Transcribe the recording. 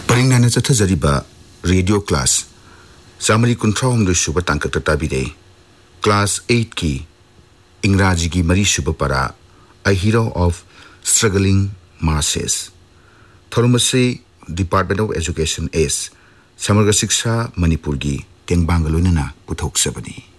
परिंगना चथजरिबा radio class सामरी कुंथ्राहम सुब तांकक ताबिदे class 8 की इंग्राजी की मरी सुब परा A Hero of Struggling Masses थोरमसे department of education S समग्र शिक्षा मणिपुर की तेंबांग लोइनना पुथोक सबनी।